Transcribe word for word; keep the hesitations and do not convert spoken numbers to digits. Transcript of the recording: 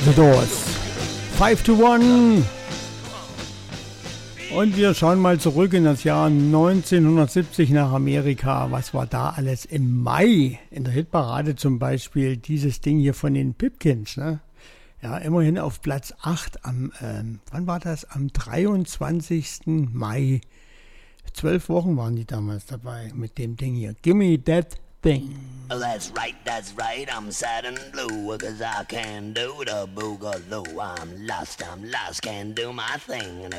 The Doors. five to one. Und wir schauen mal zurück in das Jahr neunzehnhundertsiebzig nach Amerika. Was war da alles im Mai? In der Hitparade zum Beispiel dieses Ding hier von den Pipkins, ne? Ja, immerhin auf Platz acht am, ähm, wann war das? Am dreiundzwanzigsten Mai. Zwölf Wochen waren die damals dabei mit dem Ding hier. Gimme that thing. Oh, that's right, that's right, I'm sad and blue, cause I can't do the boogaloo. I'm lost, I'm lost, can't do my thing. And